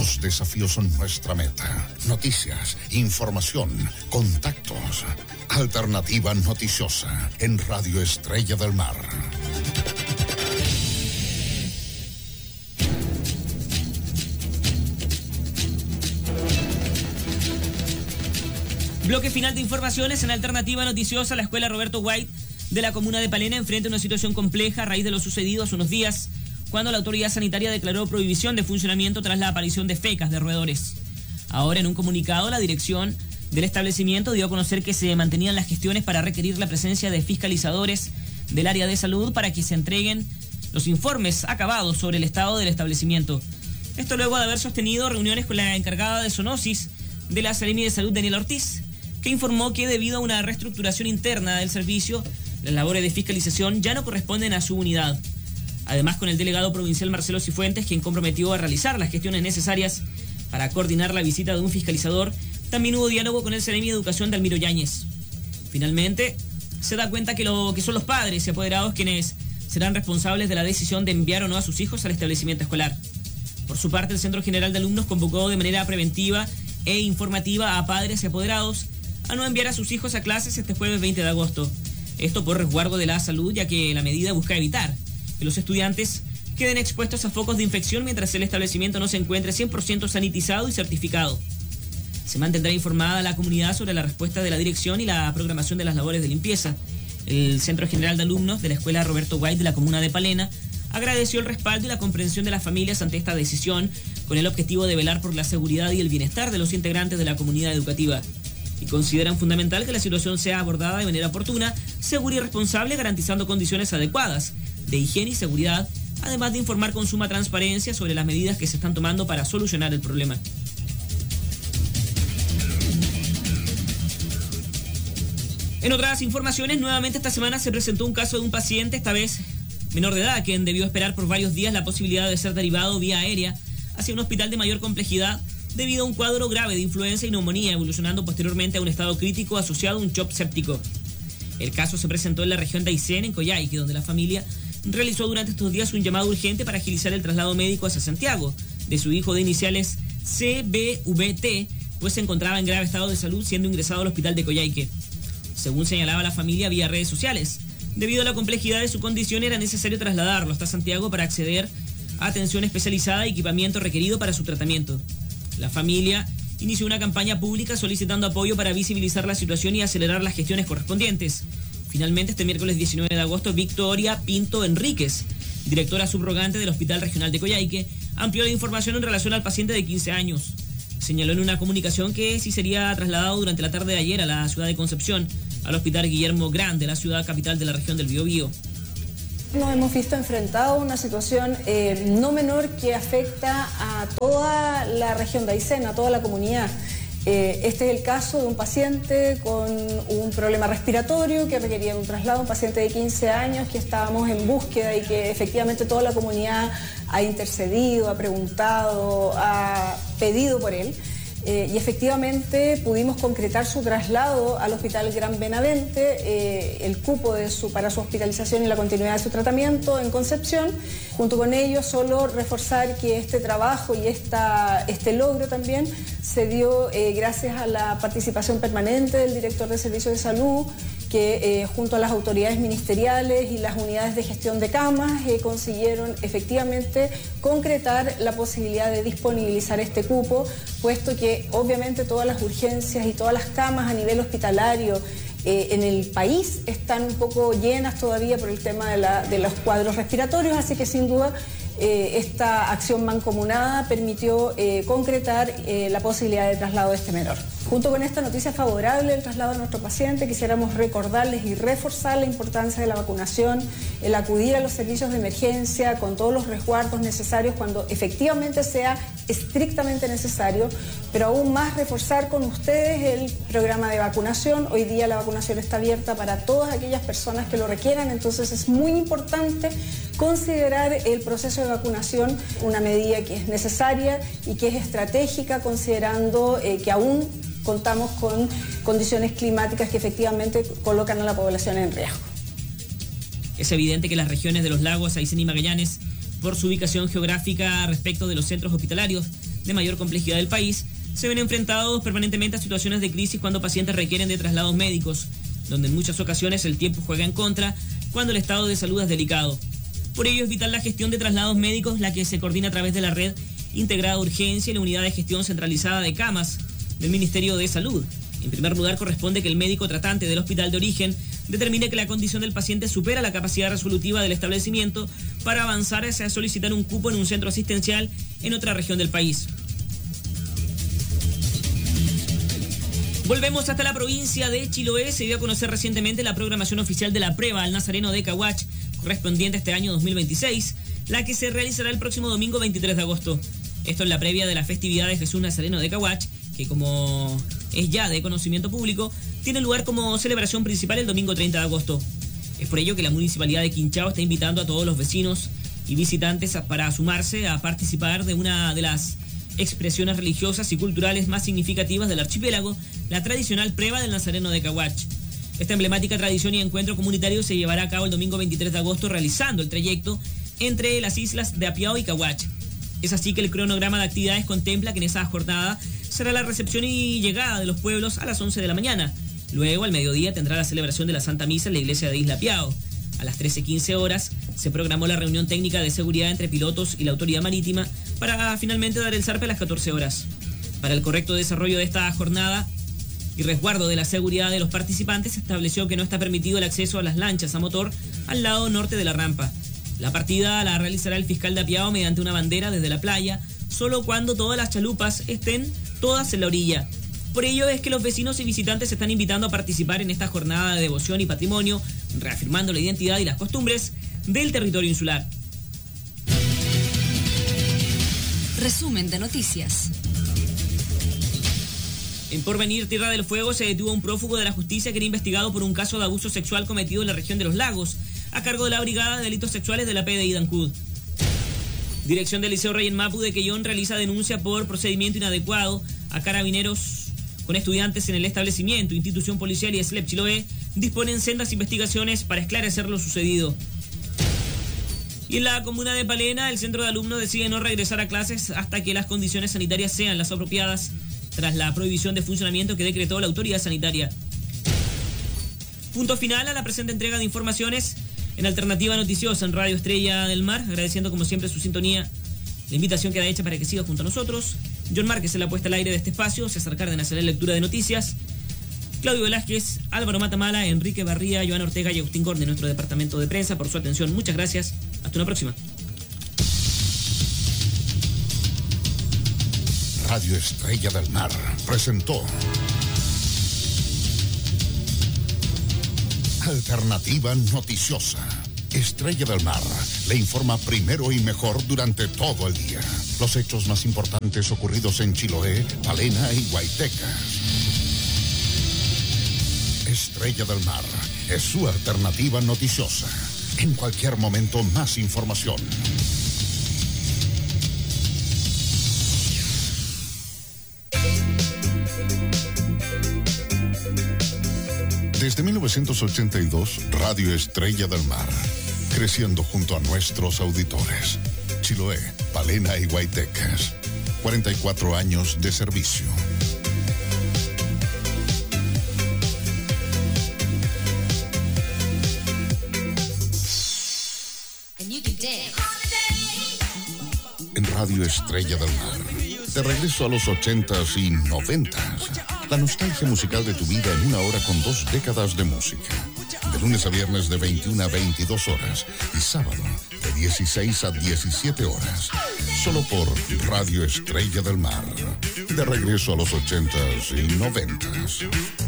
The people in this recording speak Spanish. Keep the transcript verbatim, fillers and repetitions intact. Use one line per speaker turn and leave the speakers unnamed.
Los desafíos son nuestra meta. Noticias, información, contactos. Alternativa noticiosa en Radio Estrella del Mar.
Bloque final de informaciones en Alternativa Noticiosa. La escuela Roberto White de la comuna de Palena enfrenta una situación compleja a raíz de lo sucedido hace unos días, cuando la autoridad sanitaria declaró prohibición de funcionamiento tras la aparición de fecas de roedores. Ahora, en un comunicado, la dirección del establecimiento dio a conocer que se mantenían las gestiones para requerir la presencia de fiscalizadores del área de salud para que se entreguen los informes acabados sobre el estado del establecimiento. Esto luego de haber sostenido reuniones con la encargada de zoonosis de la Seremi de Salud, Daniela Ortiz, que informó que debido a una reestructuración interna del servicio, las labores de fiscalización ya no corresponden a su unidad. Además, con el delegado provincial Marcelo Cifuentes, quien comprometió a realizar las gestiones necesarias para coordinar la visita de un fiscalizador, también hubo diálogo con el Seremi de Educación de Almiro Yáñez. Finalmente, se da cuenta que, lo, que son los padres y apoderados quienes serán responsables de la decisión de enviar o no a sus hijos al establecimiento escolar. Por su parte, el Centro General de Alumnos convocó de manera preventiva e informativa a padres y apoderados a no enviar a sus hijos a clases este jueves veinte de agosto. Esto por resguardo de la salud, ya que la medida busca evitar que los estudiantes queden expuestos a focos de infección mientras el establecimiento no se encuentre cien por ciento sanitizado y certificado. Se mantendrá informada la comunidad sobre la respuesta de la dirección y la programación de las labores de limpieza. El Centro General de Alumnos de la Escuela Roberto White de la comuna de Palena agradeció el respaldo y la comprensión de las familias ante esta decisión, con el objetivo de velar por la seguridad y el bienestar de los integrantes de la comunidad educativa. Y consideran fundamental que la situación sea abordada de manera oportuna, segura y responsable, garantizando condiciones adecuadas de higiene y seguridad, además de informar con suma transparencia sobre las medidas que se están tomando para solucionar el problema. En otras informaciones, nuevamente esta semana se presentó un caso de un paciente, esta vez menor de edad, quien debió esperar por varios días la posibilidad de ser derivado vía aérea hacia un hospital de mayor complejidad debido a un cuadro grave de influenza y neumonía, evolucionando posteriormente a un estado crítico asociado a un shock séptico. El caso se presentó en la región de Aysén, en Coyhaique, donde la familia realizó durante estos días un llamado urgente para agilizar el traslado médico hacia Santiago de su hijo de iniciales C B V T, pues se encontraba en grave estado de salud siendo ingresado al hospital de Coyhaique. Según señalaba la familia vía redes sociales, debido a la complejidad de su condición era necesario trasladarlo hasta Santiago para acceder a atención especializada y equipamiento requerido para su tratamiento. La familia inició una campaña pública solicitando apoyo para visibilizar la situación y acelerar las gestiones correspondientes. Finalmente, este miércoles diecinueve de agosto, Victoria Pinto Enríquez, directora subrogante del Hospital Regional de Coyhaique, amplió la información en relación al paciente de quince años. Señaló en una comunicación que sí sería trasladado durante la tarde de ayer a la ciudad de Concepción, al Hospital Guillermo Grande, la ciudad capital de la región del Biobío.
Nos hemos visto enfrentados a una situación eh, no menor que afecta a toda la región de Aysén, a toda la comunidad. Eh, este es el caso de un paciente con un problema respiratorio que requería un traslado, un paciente de quince años que estábamos en búsqueda y que efectivamente toda la comunidad ha intercedido, ha preguntado, ha pedido por él. Eh, y efectivamente pudimos concretar su traslado al Hospital Gran Benavente, eh, el cupo de su, para su hospitalización y la continuidad de su tratamiento en Concepción. Junto con ello, solo reforzar que este trabajo y esta, este logro también se dio eh, gracias a la participación permanente del director de Servicios de Salud, que eh, junto a las autoridades ministeriales y las unidades de gestión de camas eh, consiguieron efectivamente concretar la posibilidad de disponibilizar este cupo, puesto que obviamente todas las urgencias y todas las camas a nivel hospitalario eh, en el país están un poco llenas todavía por el tema de, la, de los cuadros respiratorios, así que sin duda eh, esta acción mancomunada permitió eh, concretar eh, la posibilidad de traslado de este menor. Junto con esta noticia favorable del traslado de nuestro paciente, quisiéramos recordarles y reforzar la importancia de la vacunación, el acudir a los servicios de emergencia con todos los resguardos necesarios cuando efectivamente sea estrictamente necesario, pero aún más reforzar con ustedes el programa de vacunación. Hoy día la vacunación está abierta para todas aquellas personas que lo requieran, entonces es muy importante considerar el proceso de vacunación una medida que es necesaria y que es estratégica, considerando eh, que aún contamos con condiciones climáticas que efectivamente colocan a la población en riesgo.
Es evidente que las regiones de los lagos Aysén y Magallanes por su ubicación geográfica respecto de los centros hospitalarios de mayor complejidad del país, se ven enfrentados permanentemente a situaciones de crisis cuando pacientes requieren de traslados médicos, donde en muchas ocasiones el tiempo juega en contra cuando el estado de salud es delicado. Por ello es vital la gestión de traslados médicos, la que se coordina a través de la red integrada de urgencia y la unidad de gestión centralizada de camas del Ministerio de Salud. En primer lugar, corresponde que el médico tratante del hospital de origen determine que la condición del paciente supera la capacidad resolutiva del establecimiento para avanzar hacia solicitar un cupo en un centro asistencial en otra región del país. Volvemos hasta la provincia de Chiloé. Se dio a conocer recientemente la programación oficial de la prueba al Nazareno de Caguach, correspondiente a este año dos mil veintiséis, la que se realizará el próximo domingo veintitrés de agosto. Esto en la previa de la festividad de Jesús Nazareno de Caguach, que como es ya de conocimiento público, tiene lugar como celebración principal el domingo treinta de agosto. Es por ello que la Municipalidad de Quinchao está invitando a todos los vecinos y visitantes para sumarse a participar de una de las expresiones religiosas y culturales más significativas del archipiélago, la tradicional prueba del Nazareno de Caguach. Esta emblemática tradición y encuentro comunitario se llevará a cabo el domingo veintitrés de agosto, realizando el trayecto entre las islas de Apiao y Caguach. Es así que el cronograma de actividades contempla que en esa jornada será la recepción y llegada de los pueblos a las once de la mañana. Luego, al mediodía, tendrá la celebración de la Santa Misa en la iglesia de Isla Apiao. A las trece quince horas se programó la reunión técnica de seguridad entre pilotos y la autoridad marítima para finalmente dar el zarpe a las catorce horas. Para el correcto desarrollo de esta jornada y resguardo de la seguridad de los participantes, se estableció que no está permitido el acceso a las lanchas a motor al lado norte de la rampa. La partida la realizará el fiscal de Apiao mediante una bandera desde la playa, solo cuando todas las chalupas estén todas en la orilla. Por ello es que los vecinos y visitantes se están invitando a participar en esta jornada de devoción y patrimonio, reafirmando la identidad y las costumbres del territorio insular.
Resumen de noticias.
En Porvenir, Tierra del Fuego, se detuvo a un prófugo de la justicia que era investigado por un caso de abuso sexual cometido en la región de Los Lagos, a cargo de la Brigada de Delitos Sexuales de la P D I Dancud. Dirección del Liceo Rey en Mapu de Quellón realiza denuncia por procedimiento inadecuado a carabineros con estudiantes en el establecimiento. Institución policial y SLEP Chiloé disponen sendas investigaciones para esclarecer lo sucedido. Y en la comuna de Palena, el centro de alumnos decide no regresar a clases hasta que las condiciones sanitarias sean las apropiadas, tras la prohibición de funcionamiento que decretó la autoridad sanitaria. Punto final a la presente entrega de informaciones en Alternativa Noticiosa en Radio Estrella del Mar, agradeciendo como siempre su sintonía. La invitación queda hecha para que siga junto a nosotros. John Márquez en la puesta al aire de este espacio, César Cárdenas en la lectura de noticias, Claudio Velázquez, Álvaro Matamala, Enrique Barría, Joana Ortega y Agustín Corn de nuestro departamento de prensa por su atención. Muchas gracias. Hasta una próxima.
Radio Estrella del Mar presentó Alternativa Noticiosa. Estrella del Mar le informa primero y mejor durante todo el día. Los hechos más importantes ocurridos en Chiloé, Palena y Guaytecas. Estrella del Mar es su alternativa noticiosa. En cualquier momento, más información. Desde mil novecientos ochenta y dos, Radio Estrella del Mar, creciendo junto a nuestros auditores. Chiloé, Palena y Guaytecas. cuarenta y cuatro años de servicio. En Radio Estrella del Mar, de regreso a los ochentas y noventas, la nostalgia musical de tu vida en una hora con dos décadas de música. De lunes a viernes de veintiuna a veintidós horas y sábado de dieciséis a diecisiete horas. Solo por Radio Estrella del Mar. De regreso a los ochentas y noventas.